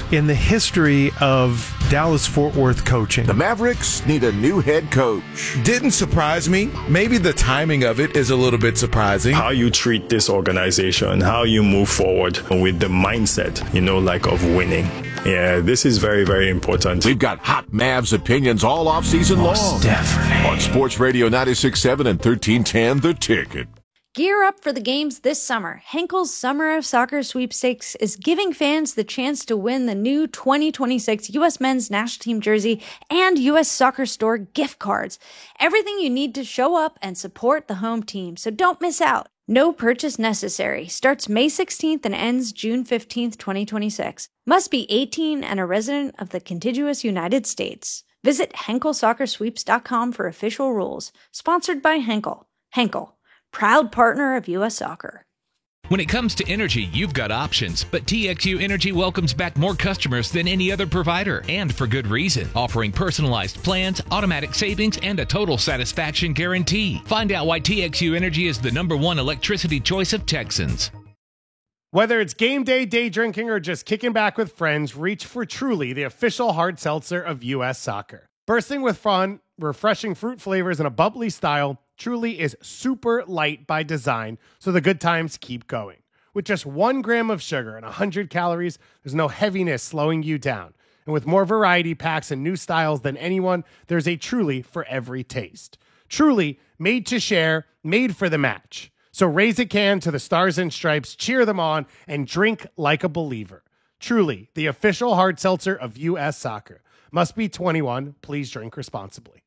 in the history of Dallas-Fort Worth coaching. The Mavericks need a new head coach. Didn't surprise me. Maybe the timing of it is a little bit surprising. How you treat this organization, how you move forward with the mindset, of winning. Yeah, this is very, very important. We've got hot Mavs opinions all off-season long. Definitely. On Sports Radio 96.7 and 1310, The Ticket. Gear up for the games this summer. Henkel's Summer of Soccer Sweepstakes is giving fans the chance to win the new 2026 U.S. Men's National Team jersey and U.S. Soccer Store gift cards. Everything you need to show up and support the home team, so don't miss out. No purchase necessary. Starts May 16th and ends June 15th, 2026. Must be 18 and a resident of the contiguous United States. Visit HenkelSoccerSweeps.com for official rules. Sponsored by Henkel. Henkel, proud partner of U.S. Soccer. When it comes to energy, you've got options, but TXU Energy welcomes back more customers than any other provider, and for good reason, offering personalized plans, automatic savings, and a total satisfaction guarantee. Find out why TXU Energy is the #1 electricity choice of Texans. Whether it's game day, day drinking, or just kicking back with friends, reach for Truly, the official hard seltzer of U.S. Soccer. Bursting with fun, refreshing fruit flavors, and a bubbly style, Truly is super light by design, so the good times keep going. With just 1 gram of sugar and 100 calories, there's no heaviness slowing you down. And with more variety packs and new styles than anyone, there's a Truly for every taste. Truly, made to share, made for the match. So raise a can to the Stars and Stripes, cheer them on, and drink like a believer. Truly, the official hard seltzer of U.S. Soccer. Must be 21. Please drink responsibly.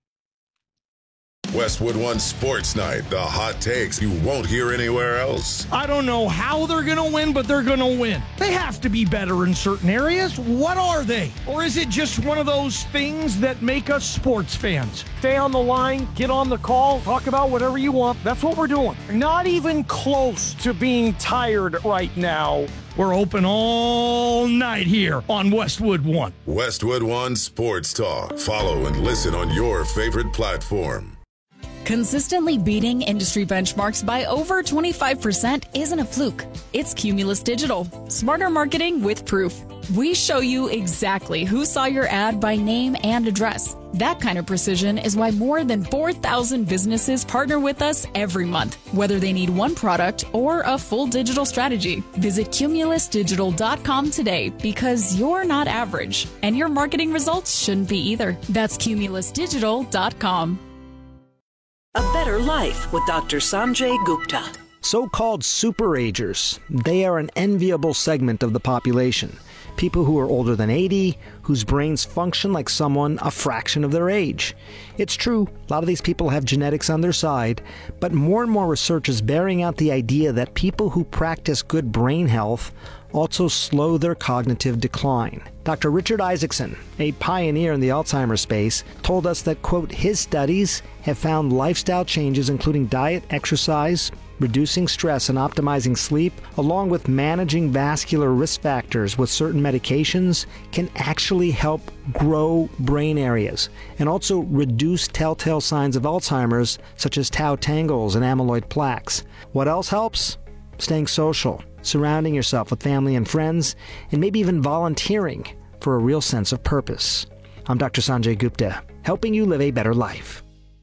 Westwood One Sports Night, the hot takes you won't hear anywhere else. I don't know how they're going to win, but they're going to win. They have to be better in certain areas. What are they? Or is it just one of those things that make us sports fans? Stay on the line, get on the call, talk about whatever you want. That's what we're doing. Not even close to being tired right now. We're open all night here on Westwood One. Westwood One Sports Talk. Follow and listen on your favorite platform. Consistently beating industry benchmarks by over 25% isn't a fluke. It's Cumulus Digital. Smarter marketing with proof. We show you exactly who saw your ad by name and address. That kind of precision is why more than 4,000 businesses partner with us every month, whether they need one product or a full digital strategy. Visit cumulusdigital.com today because you're not average, and your marketing results shouldn't be either. That's cumulusdigital.com. A Better Life with Dr. Sanjay Gupta. So-called superagers. They are an enviable segment of the population. People who are older than 80, whose brains function like someone a fraction of their age. It's true, a lot of these people have genetics on their side, but more and more research is bearing out the idea that people who practice good brain health also slow their cognitive decline. Dr. Richard Isaacson, a pioneer in the Alzheimer's space, told us that, quote, his studies have found lifestyle changes including diet, exercise, reducing stress and optimizing sleep, along with managing vascular risk factors with certain medications, can actually help grow brain areas and also reduce telltale signs of Alzheimer's, such as tau tangles and amyloid plaques. What else helps? Staying social, surrounding yourself with family and friends, and maybe even volunteering for a real sense of purpose. I'm Dr. Sanjay Gupta, helping you live a better life.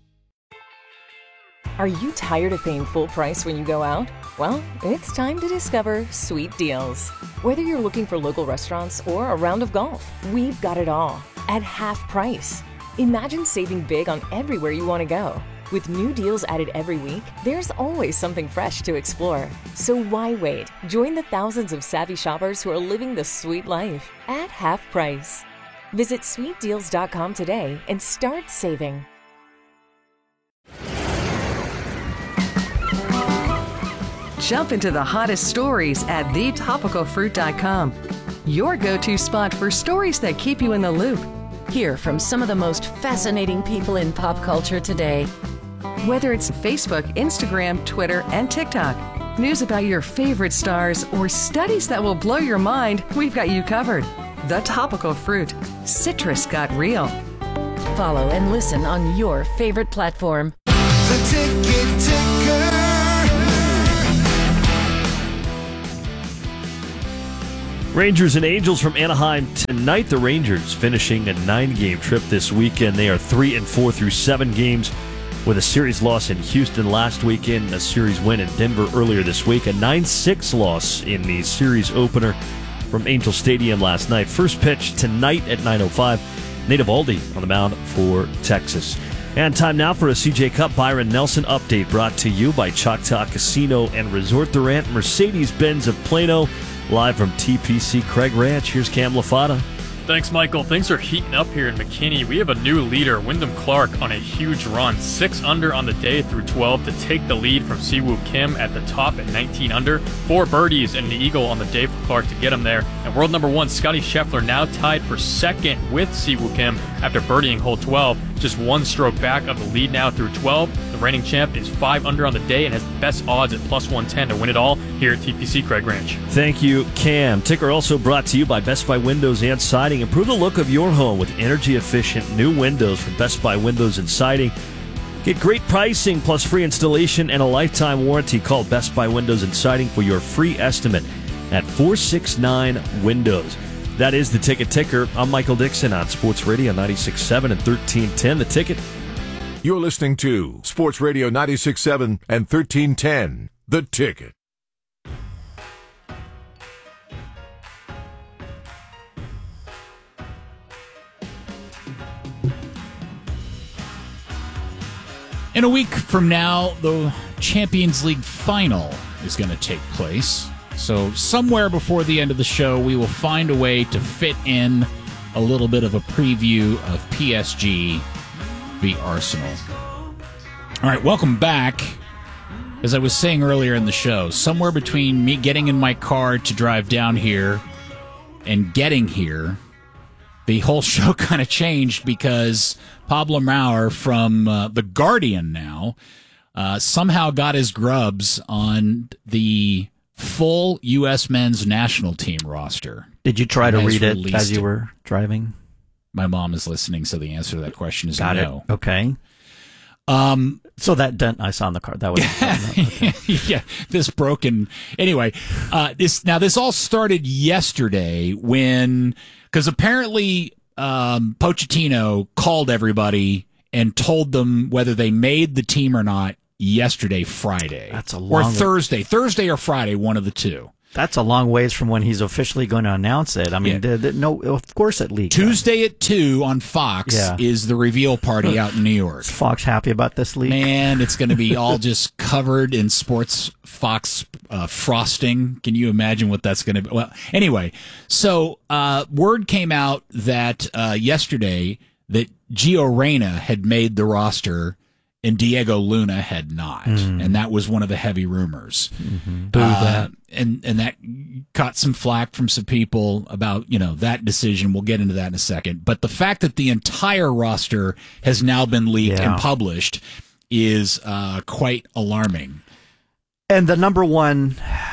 Are you tired of paying full price when you go out? Well, it's time to discover Sweet Deals. Whether you're looking for local restaurants or a round of golf, we've got it all at half price. Imagine saving big on everywhere you want to go. With new deals added every week, there's always something fresh to explore. So why wait? Join the thousands of savvy shoppers who are living the sweet life at half price. Visit sweetdeals.com today and start saving. Jump into the hottest stories at thetopicalfruit.com. Your go-to spot for stories that keep you in the loop. Hear from some of the most fascinating people in pop culture today. Whether it's Facebook, Instagram, Twitter, and TikTok, news about your favorite stars, or studies that will blow your mind, we've got you covered. The Topical Fruit. Citrus got real. Follow and listen on your favorite platform. The Ticket Ticker. Rangers and Angels from Anaheim tonight. The Rangers finishing a 9-game trip this weekend. They are 3-4 through 7 games with a series loss in Houston last weekend, a series win in Denver earlier this week, a 9-6 loss in the series opener from Angel Stadium last night. First pitch tonight at 9:05. Nate Eovaldi on the mound for Texas. And time now for a CJ Cup Byron Nelson update brought to you by Choctaw Casino and Resort Durant, Mercedes-Benz of Plano. Live from TPC Craig Ranch, here's Cam Lafata. Thanks, Michael. Things are heating up here in McKinney. We have a new leader, Wyndham Clark, on a huge run. 6 under on the day through 12 to take the lead from Siwoo Kim at the top at 19 under. 4 birdies and an eagle on the day for Clark to get him there. And world number 1, Scotty Scheffler, now tied for second with Siwoo Kim after birdieing hole 12. Just 1 stroke back of the lead now through 12. The reigning champ is 5 under on the day and has the best odds at plus 110 to win it all here at TPC Craig Ranch. Thank you, Cam. Ticker also brought to you by Best Buy Windows and Siding. Improve the look of your home with energy-efficient new windows from Best Buy Windows and Siding. Get great pricing plus free installation and a lifetime warranty. Call Best Buy Windows and Siding for your free estimate at 469-WINDOWS. That is the Ticker. I'm Michael Dixon on Sports Radio 96.7 and 1310. The Ticket. You're listening to Sports Radio 96.7 and 1310. The Ticket. In a week from now, the Champions League final is going to take place. So somewhere before the end of the show, we will find a way to fit in a little bit of a preview of PSG v. Arsenal. All right, welcome back. As I was saying earlier in the show, somewhere between me getting in my car to drive down here and getting here, the whole show kind of changed because Pablo Maurer from The Guardian now somehow got his grubs on the full U.S. men's national team roster. Did you try to read it as you were driving? My mom is listening, so the answer to that question is Got no. it. Okay. So that dent I saw in the car, that was okay. Yeah, this broken. Anyway, this all started yesterday because apparently Pochettino called everybody and told them whether they made the team or not yesterday, Friday. That's a long or Thursday or Friday, one of the two. That's a long ways from when he's officially going to announce it. I mean, no, of course it leaked. Tuesday at 2 on Fox is the reveal party out in New York. Is Fox happy about this leak? Man, it's going to be all just covered in sports Fox frosting. Can you imagine what that's going to be? Well, anyway, so word came out that yesterday that Gio Reyna had made the roster and Diego Luna had not. And that was one of the heavy rumors. Mm-hmm. Boo that. And that caught some flack from some people about, that decision. We'll get into that in a second. But the fact that the entire roster has now been leaked and published is quite alarming. And the number one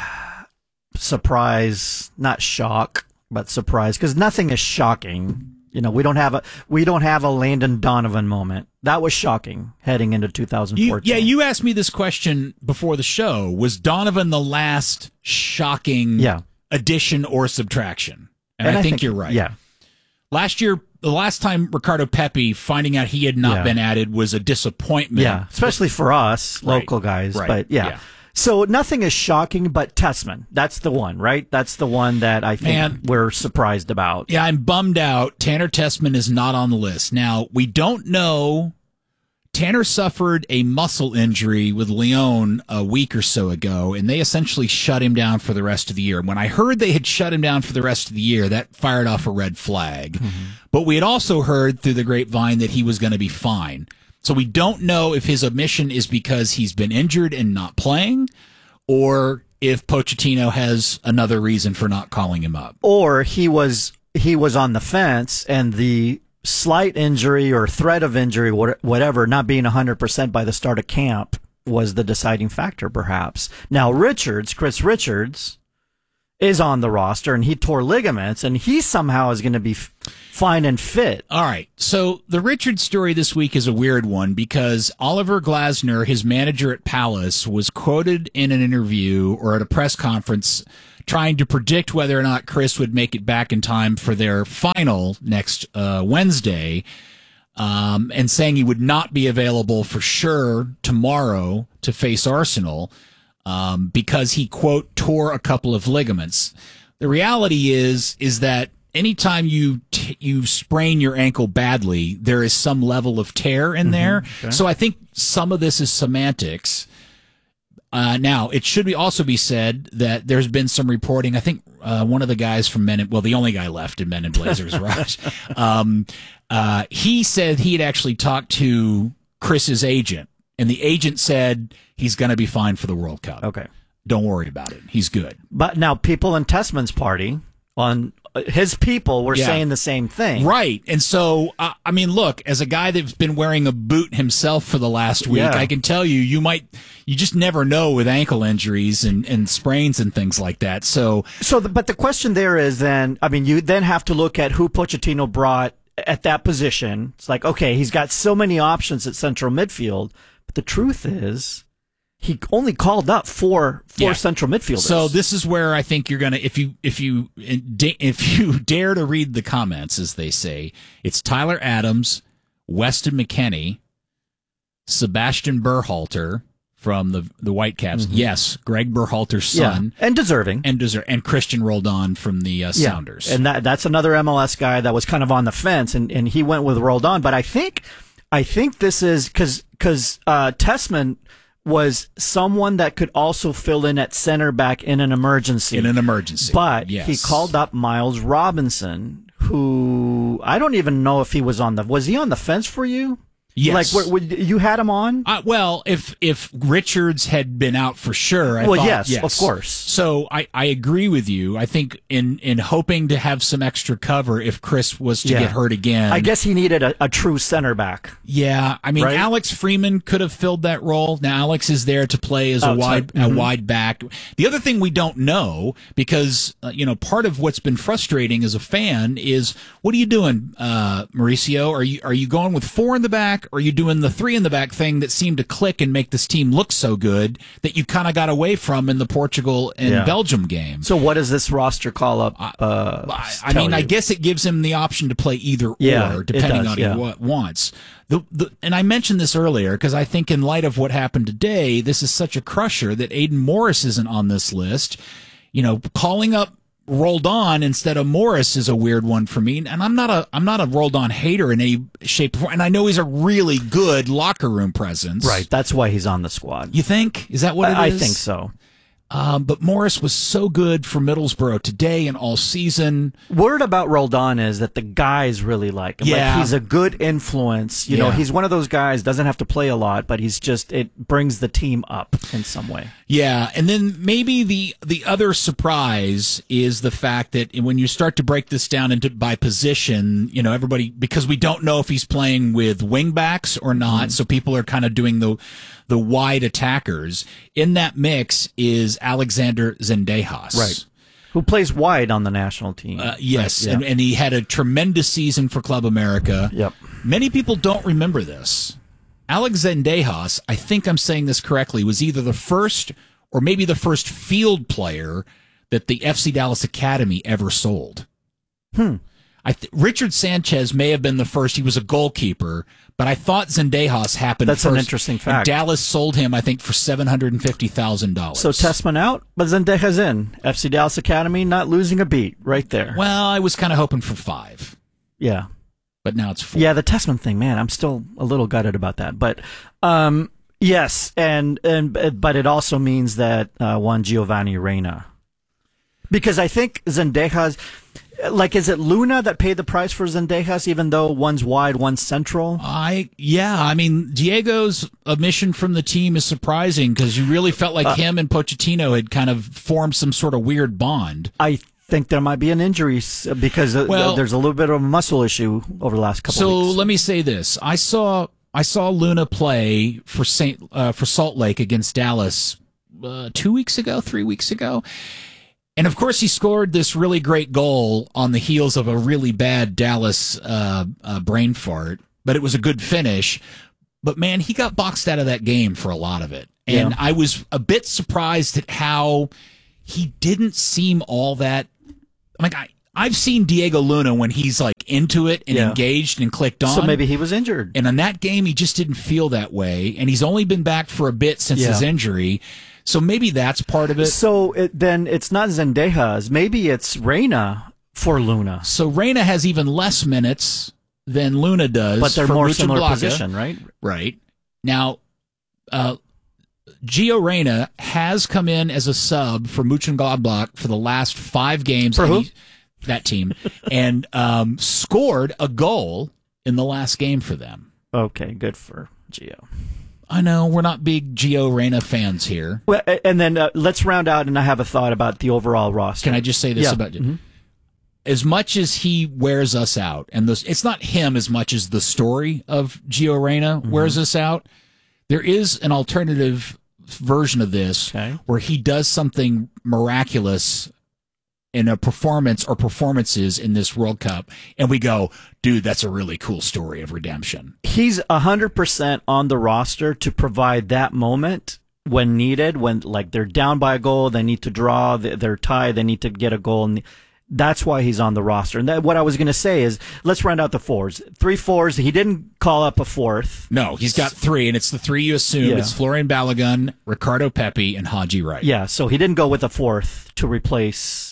surprise, not shock, but surprise, because nothing is shocking. We don't have a Landon Donovan moment. That was shocking heading into 2014. You asked me this question before the show. Was Donovan the last shocking addition or subtraction? And I think you're right. Yeah. Last year, the last time Ricardo Pepi finding out he had not been added was a disappointment. Yeah, especially for us local guys. Right. But yeah. So nothing is shocking, but Tessman. That's the one, right? That's the one that I think we're surprised about. Yeah, I'm bummed out. Tanner Tessman is not on the list. Now, we don't know. Tanner suffered a muscle injury with Lyon a week or so ago, and they essentially shut him down for the rest of the year. When I heard they had shut him down for the rest of the year, that fired off a red flag. Mm-hmm. But we had also heard through the grapevine that he was going to be fine. So we don't know if his omission is because he's been injured and not playing, or if Pochettino has another reason for not calling him up. Or he was on the fence, and the slight injury or threat of injury, whatever, not being 100% by the start of camp was the deciding factor, perhaps. Now, Chris Richards, is on the roster, and he tore ligaments, and he somehow is going to be fine and fit. All right. So the Richards story this week is a weird one because Oliver Glasner, his manager at Palace, was quoted in an interview or at a press conference trying to predict whether or not Chris would make it back in time for their final next Wednesday, and saying he would not be available for sure tomorrow to face Arsenal because he, quote, tore a couple of ligaments. The reality is that anytime you sprain your ankle badly, there is some level of tear in there. Okay. So I think some of this is semantics. Now, it should also be said that there's been some reporting. I think one of the guys from the only guy left in Men in Blazers, Raj, he said he had actually talked to Chris's agent, and the agent said he's going to be fine for the World Cup. Okay. Don't worry about it. He's good. But now people in Tessman's party, on his people, were saying the same thing. Right. And so, I mean, look, as a guy that's been wearing a boot himself for the last week, I can tell you, you just never know with ankle injuries and sprains and things like that. But the question there is then, I mean, you then have to look at who Pochettino brought at that position. It's like, okay, he's got so many options at central midfield, but the truth is, he only called up four central midfielders. So this is where I think you're gonna, if you dare to read the comments, as they say, it's Tyler Adams, Weston McKennie, Sebastian Berhalter from the Whitecaps. Mm-hmm. Yes, Greg Berhalter's son, and deserving, and Christian Roldan from the Sounders. And that's another MLS guy that was kind of on the fence, and he went with Roldan. But I think this is because Tessman was someone that could also fill in at center back in an emergency. But he called up Miles Robinson, who I don't even know if he was on the fence for you? Yes. Like, you had him on? Well, if Richards had been out for sure, I thought, yes, of course. So I agree with you. I think in hoping to have some extra cover if Chris was to get hurt again. I guess he needed a true center back. Yeah, I mean, right? Alex Freeman could have filled that role. Now Alex is there to play as a wide back. The other thing we don't know, because part of what's been frustrating as a fan is, what are you doing, Mauricio? Are you going with 4 in the back? Or are you doing the 3 in the back thing that seemed to click and make this team look so good that you kind of got away from in the Portugal and Belgium game? So what does this roster call up? I guess it gives him the option to play either or, depending on what he wants. And I mentioned this earlier because I think in light of what happened today, this is such a crusher that Aiden Morris isn't on this list. Calling up Roldan instead of Morris is a weird one for me, and I'm not a Roldan hater in any shape or form, and I know he's a really good locker room presence. Right, that's why he's on the squad. You think? Is that what it is? I think so. But Morris was so good for Middlesbrough today and all season. Word about Roldan is that the guys really like him. Yeah. Like, he's a good influence. He's one of those guys, doesn't have to play a lot, but it brings the team up in some way. Yeah, and then maybe the other surprise is the fact that when you start to break this down by position, everybody, because we don't know if he's playing with wing backs or not, so people are kind of doing the wide attackers. In that mix is Alexander Zendejas. Right. Who plays wide on the national team. Yes, right, and he had a tremendous season for Club America. Yep. Many people don't remember this. Alex Zendejas, I think I'm saying this correctly, was either the first or maybe the first field player that the FC Dallas Academy ever sold. Richard Sanchez may have been the first. He was a goalkeeper, but I thought Zendejas happened That's first. an interesting fact. And Dallas sold him, I think, for $750,000. So Tessman out, but Zendejas in. FC Dallas Academy not losing a beat right there. Well, I was kind of hoping for 5. Yeah. But now it's 4. Yeah, the Tessman thing, man, I'm still a little gutted about that. But yes, but it also means that one Giovanni Reyna. Because I think Zendejas, is it Luna that paid the price for Zendejas, even though one's wide, one's central? I mean, Diego's omission from the team is surprising because you really felt like him and Pochettino had kind of formed some sort of weird bond. I think there might be an injury because there's a little bit of a muscle issue over the last couple of weeks. So let me say this. I saw Luna play for Salt Lake against Dallas 3 weeks ago. And of course, he scored this really great goal on the heels of a really bad Dallas brain fart, but it was a good finish. But man, he got boxed out of that game for a lot of it. And I was a bit surprised at how he didn't seem all that. Like I've seen Diego Luna when he's like into it and engaged and clicked on. So maybe he was injured. And in that game, he just didn't feel that way. And he's only been back for a bit since his injury. So maybe that's part of it. So then it's not Zendejas. Maybe it's Reyna for Luna. So Reyna has even less minutes than Luna does. But they're for more Mönchengladbach. similar position, right? Right. Now, Gio Reyna has come in as a sub for Mönchengladbach for the last 5 games. For who? That team. And scored a goal in the last game for them. Okay, good for Gio. I know, we're not big Gio Reyna fans here. Well, and then let's round out, and I have a thought about the overall roster. Can I just say this about it? As much as he wears us out, and it's not him as much as the story of Gio Reyna wears us out, there is an alternative version of this where he does something miraculous in a performance or performances in this World Cup, and we go, dude, that's a really cool story of redemption. He's 100% on the roster to provide that moment when needed, when like they're down by a goal, they need to draw, they're tied, they need to get a goal, and that's why he's on the roster. And what I was going to say is, let's round out the 4s. 3 4s. He didn't call up a 4th. No, he's got 3, and it's the 3 you assume. Yeah. It's Florian Balogun, Ricardo Pepi, and Haji Wright. Yeah, so he didn't go with a 4th to replace...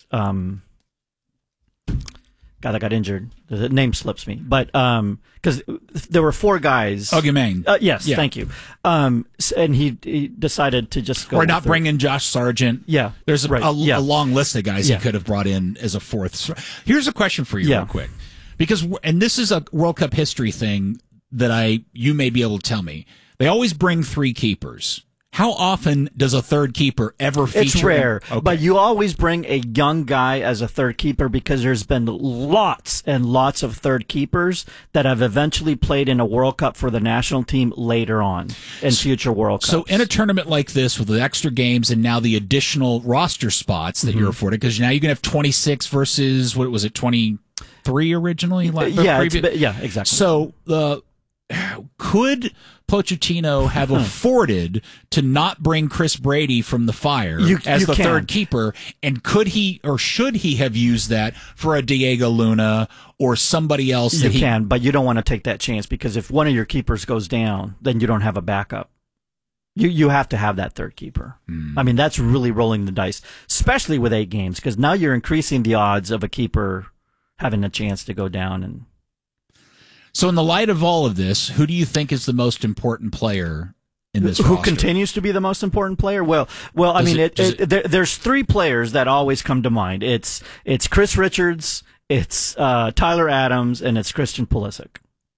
God, I got injured. The name slips me. But because there were 4 guys. Ogumeng. Yes, thank you. And he decided to just go. Or not bring in Josh Sargent. Yeah. There's a long list of guys he could have brought in as a 4th. Here's a question for you real quick. Because, and this is a World Cup history thing that you may be able to tell me. They always bring 3 keepers. How often does a third keeper ever feature? It's rare, but you always bring a young guy as a third keeper because there's been lots and lots of third keepers that have eventually played in a World Cup for the national team later on in future World Cups. So in a tournament like this with the extra games and now the additional roster spots that you're afforded, because now you can have 26 versus, what was it, 23 originally? Yeah, exactly. So could Pochettino have afforded to not bring Chris Brady from the Fire as the third keeper? And could he or should he have used that for a Diego Luna or somebody else? You can, but you don't want to take that chance because if one of your keepers goes down, then you don't have a backup. You have to have that third keeper. I mean, that's really rolling the dice, especially with 8 games, because now you're increasing the odds of a keeper having a chance to go down. And so in the light of all of this, who do you think is the most important player in this roster? Who continues to be the most important player? Well, I mean, there's 3 players that always come to mind. It's Chris Richards, it's Tyler Adams, and it's Christian Pulisic.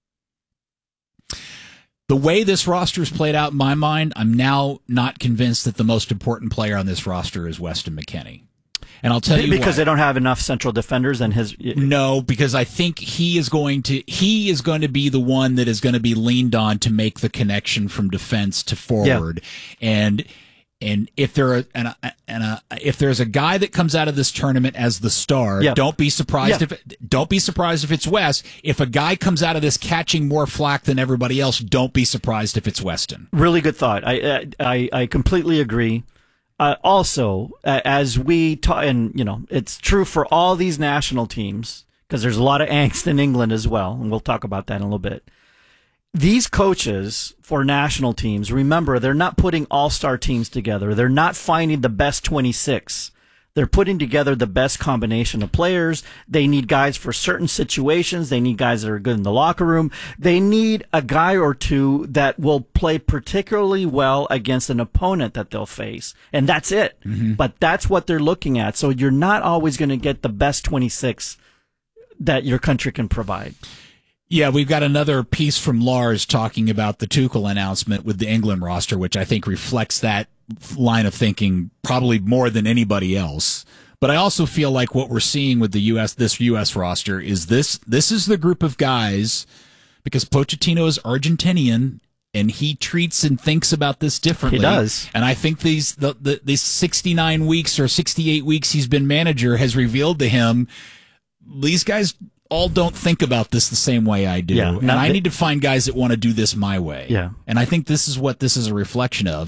The way this roster's played out in my mind, I'm now not convinced that the most important player on this roster is Weston McKennie. And I'll tell you why. Because they don't have enough central defenders and his... No, because I think he is going to be the one that is going to be leaned on to make the connection from defense to forward. Yeah. And if if there's a guy that comes out of this tournament as the star, don't be surprised if it's Wes. If a guy comes out of this catching more flack than everybody else, don't be surprised if it's Weston. Really good thought. I completely agree. Also, as we talk, and it's true for all these national teams because there's a lot of angst in England as well, and we'll talk about that in a little bit. These coaches for national teams, remember, they're not putting all-star teams together. They're not finding the best 26. They're putting together the best combination of players. They need guys for certain situations. They need guys that are good in the locker room. They need a guy or two that will play particularly well against an opponent that they'll face. And that's it. Mm-hmm. But that's what they're looking at. So you're not always going to get the best 26 that your country can provide. Yeah, we've got another piece from Lars talking about the Tuchel announcement with the England roster, which I think reflects that line of thinking probably more than anybody else. But I also feel like what we're seeing with this U.S. roster is this is the group of guys, because Pochettino is Argentinian and he treats and thinks about this differently. He does. And I think these 69 weeks or 68 weeks he's been manager has revealed to him these guys all don't think about this the same way I do. Yeah, and I need to find guys that want to do this my way. Yeah. And I think this is what this is a reflection of.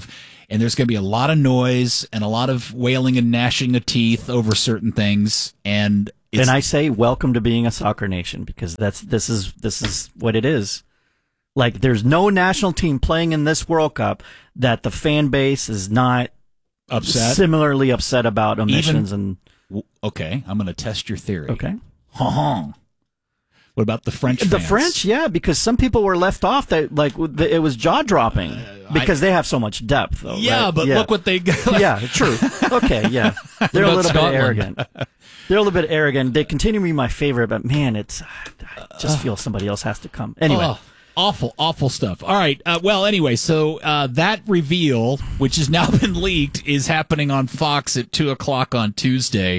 and there's going to be a lot of noise and a lot of wailing and gnashing of teeth over certain things. And I say, welcome to being a soccer nation, because this is what it is. Like, there's no national team playing in this World Cup that the fan base is not similarly upset about omissions. Okay, I'm going to test your theory. Okay. What about the French fans? The French, yeah, because some people were left off. That it was jaw-dropping because they have so much depth. Though, yeah, right? but look what they got. Yeah, true. Okay, yeah. They're a little bit arrogant. They're a little bit arrogant. They continue to be my favorite, but man, I just feel somebody else has to come. Anyway. Awful stuff. All right. Anyway, so that reveal, which has now been leaked, is happening on Fox at 2:00 on Tuesday.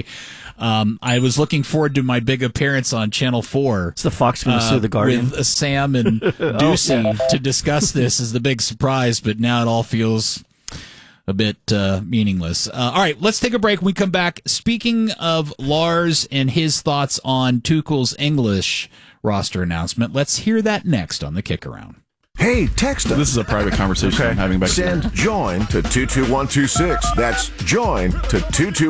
I was looking forward to my big appearance on Channel 4. Is the Fox going to sue the Guardian? With Sam and Ducey to discuss this as the big surprise, but now it all feels a bit meaningless. All right, let's take a break. When we come back, speaking of Lars and his thoughts on Tuchel's English roster announcement, let's hear that next on the Kick Around. Hey, text us. This is a private conversation I'm having back Send here. join to 22126. That's join to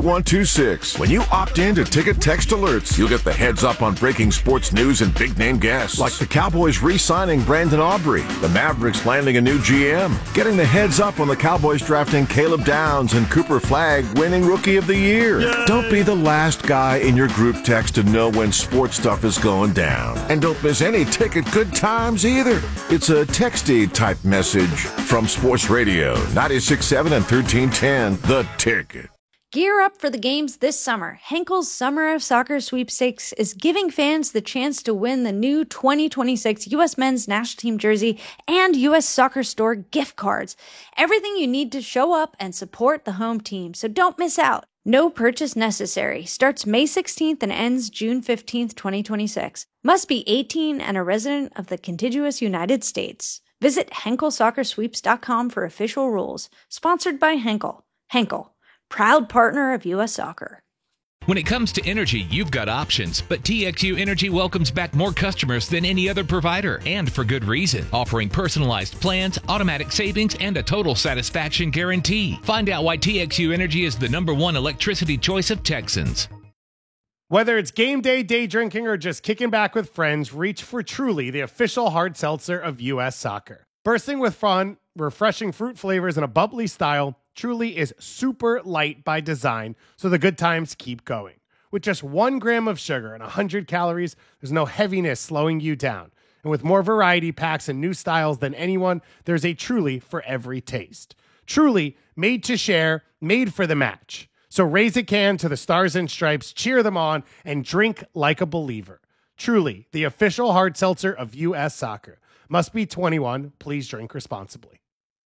22126. When you opt in to Ticket Text Alerts, you'll get the heads up on breaking sports news and big name guests, like the Cowboys re-signing Brandon Aubrey, the Mavericks landing a new GM, getting the heads up on the Cowboys drafting Caleb Downs and Cooper Flagg winning Rookie of the Year. Yay! Don't be the last guy in your group text to know when sports stuff is going down. And don't miss any Ticket Good Times either. It's a texty type message from Sports Radio 96.7 and 1310, The Ticket. Gear up for the games this summer. Henkel's Summer of Soccer Sweepstakes is giving fans the chance to win the new 2026 U.S. Men's National Team jersey and U.S. Soccer Store gift cards. Everything you need to show up and support the home team, so don't miss out. No purchase necessary. Starts May 16th and ends June 15th, 2026. Must be 18 and a resident of the contiguous United States. Visit HenkelSoccerSweeps.com for official rules. Sponsored by Henkel. Henkel, proud partner of U.S. Soccer. When it comes to energy, you've got options, but TXU Energy welcomes back more customers than any other provider, and for good reason. Offering personalized plans, automatic savings, and a total satisfaction guarantee. Find out why TXU Energy is the #1 electricity choice of Texans. Whether it's game day, day drinking, or just kicking back with friends, reach for Truly, the official hard seltzer of U.S. Soccer. Bursting with fun, refreshing fruit flavors, and a bubbly style, Truly is super light by design, so the good times keep going. With just 1 gram of sugar and 100 calories, there's no heaviness slowing you down. And with more variety packs and new styles than anyone, there's a Truly for every taste. Truly, made to share, made for the match. So raise a can to the Stars and Stripes, cheer them on, and drink like a believer. Truly, the official hard seltzer of U.S. Soccer. Must be 21. Please drink responsibly.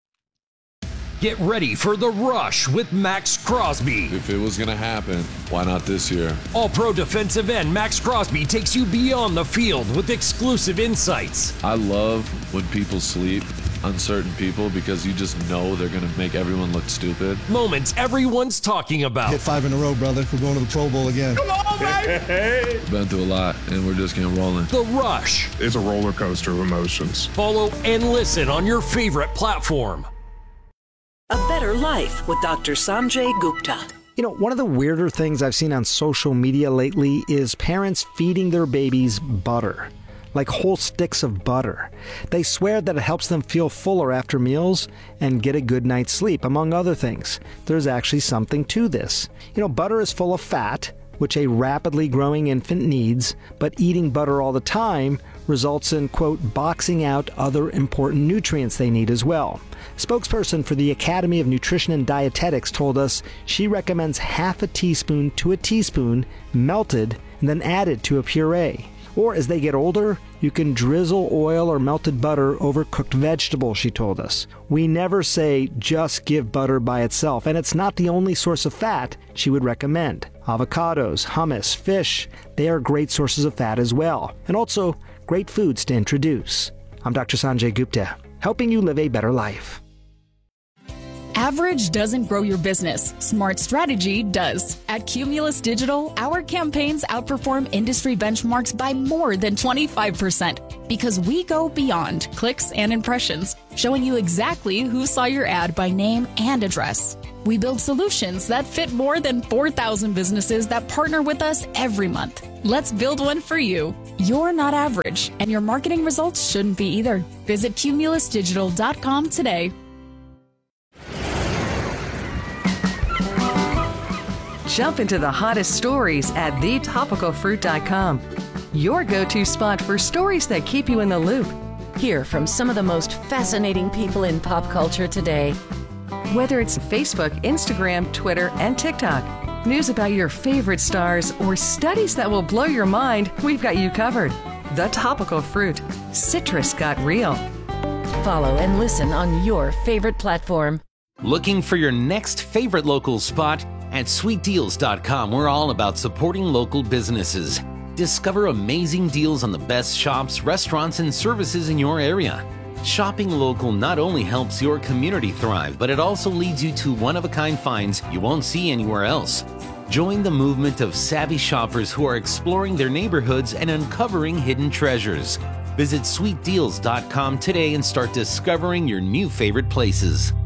Get ready for the rush with Max Crosby. If it was going to happen, why not this year? All-pro defensive end Max Crosby takes you beyond the field with exclusive insights. I love when people sleep on certain people because you just know they're going to make everyone look stupid. Moments everyone's talking about. Hit 5 in a row, brother. We're going to the Pro Bowl again. Come on, baby! Been through a lot, and we're just getting rolling. The Rush. It's a roller coaster of emotions. Follow and listen on your favorite platform. A Better Life with Dr. Sanjay Gupta. You know, one of the weirder things I've seen on social media lately is parents feeding their babies butter, like whole sticks of butter. They swear that it helps them feel fuller after meals and get a good night's sleep, among other things. There's actually something to this. You know, butter is full of fat, which a rapidly growing infant needs, but eating butter all the time results in, quote, boxing out other important nutrients they need as well. Spokesperson for the Academy of Nutrition and Dietetics told us she recommends half a teaspoon to a teaspoon melted and then added to a puree. Or as they get older, you can drizzle oil or melted butter over cooked vegetables, she told us. We never say just give butter by itself, and it's not the only source of fat she would recommend. Avocados, hummus, fish, they are great sources of fat as well, and also great foods to introduce. I'm Dr. Sanjay Gupta, helping you live a better life. Average doesn't grow your business. Smart strategy does. At Cumulus Digital, our campaigns outperform industry benchmarks by more than 25% because we go beyond clicks and impressions. showing you exactly who saw your ad by name and address. We build solutions that fit more than 4,000 businesses that partner with us every month. Let's build one for you. You're not average, and your marketing results shouldn't be either. Visit cumulusdigital.com today. Jump into the hottest stories at thetopicalfruit.com. Your go-to spot for stories that keep you in the loop. Hear from some of the most fascinating people in pop culture today. Whether it's Facebook, Instagram, Twitter, and TikTok, news about your favorite stars, or studies that will blow your mind, we've got you covered. The Topical Fruit. Citrus got real. Follow and listen on your favorite platform. Looking for your next favorite local spot? At sweetdeals.com, we're all about supporting local businesses. Discover amazing deals on the best shops, restaurants, and services in your area. Shopping local not only helps your community thrive, but it also leads you to one-of-a-kind finds you won't see anywhere else. Join the movement of savvy shoppers who are exploring their neighborhoods and uncovering hidden treasures. Visit sweetdeals.com today and start discovering your new favorite places.